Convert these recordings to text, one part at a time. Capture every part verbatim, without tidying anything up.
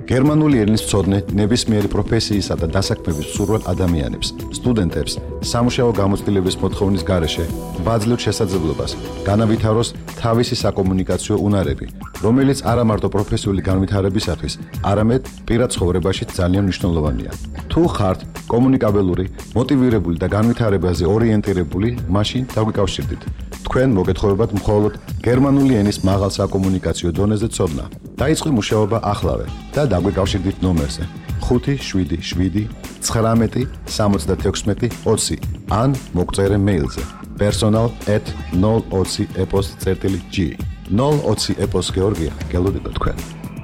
გერმანული ენის მცოდნე ნებისმიერი პროფესიისა და დასაქმების მსურველ ადამიანებს, სტუდენტებს, სამუშაო გამოცდილების მოთხოვნის გარეშე ვაძლევთ შესაძლებლობას განავითაროს თავისი საკომუნიკაციო უნარები, რომელიც არა მარტო პროფესიული განვითარებისათვის, არამედ პირად ცხოვრებაში ძალიან მნიშვნელოვანია. თუ ხართ კომუნიკაბელური, მოტივირებული და განვითარებაზე ორიენტირებული, მაშინ დაგვიკავშირდით. თქვენ მოგეთხოვებათ მხოლოდ გერმანული ენის მაღალ საკომუნიკაციო დონეზე ცოდნა. დაიწყო მუშაობა ახლავე და დაგვიკავშირდით ნომერზე ხუთი შვიდი შვიდი ცხრამეტი სამოცდათექვსმეტი ოცი ან მოგწერე მეილზე personal at ნულ ოცი epos წერტილი g ნულ ოცი epos გეორგია გელოდება თქვენ.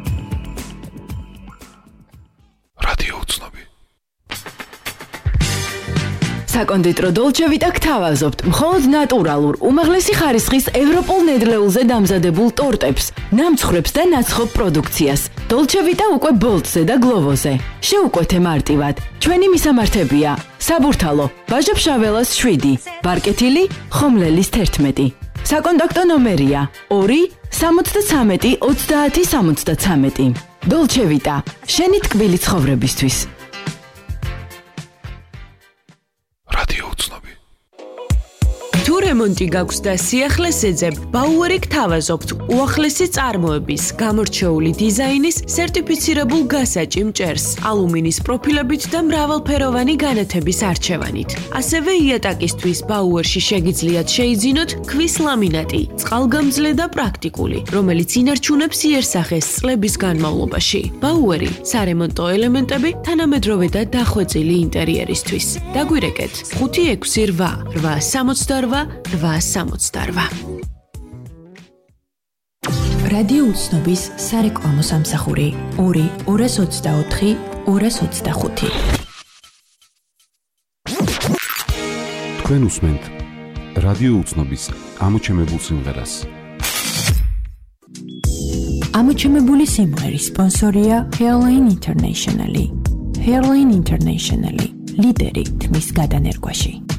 რადიო უცნობი. საკონდიტრო დოლჩე ვიტა გთავაზობთ მხოლოდ ნატურალურ, უმაღლესი ხარისხის ევროპულ ნედლეულზე დამზადებულ ტორტებს, ნამცხრებს და ნაცხობ პროდუქციას. დოლჩე ვიტა უკვე ბოლტზე და გლოვოზე. შეუკვეთე მარტივად. ჩვენი მისამართებია: საბურთალო, ვაჟა-ფშაველას შვიდი, ბარკეთილი, ხომლელის თერთმეტი. საკონტაქტო ნომერია: ორი სამოცდაცამეტი ოცდაათი სამოცდაცამეტი. დოლჩე ვიტა, შენი ტკბილი ცხოვრებისთვის. რადიო უცნობი. თუ რემონტი გაქვს და სიახლეს ეძებ, ბაუერი გთავაზობთ უახლესი წარმოების, გამორჩეული დიზაინის, სერტიფიცირებულ გასაჭი მჭერს, ალუმინის პროფილებით და მრავალფეროვანი განათების არჩევანით. ასევე იატაკისთვის ბაუერში შეგიძლიათ შეიძინოთ ქვის ლამინატი, წყალგამძლე და პრაქტიკული, რომელიც ინარჩუნებს იერსახეს წლების განმავლობაში. ბაუერი, სარემონტო ელემენტები, თანამედროვე და დახვეწილი ინტერიერისთვის. დაგვირეკეთ ხუთი ექვსი რვა რვა სამოცდარვა რვა სამოცდარვა. რადიო უცნობის სარეკლამო სამსახური ორი ორას ოცდაოთხი ორას ოცდახუთი. თქვენ უსმენთ რადიო უცნობის ამოჩემებულ სიმღერას. ამოჩემებული სიმღერის სპონსორია Hairline International. Hairline International ლიდერი თმის გადანერგვაში.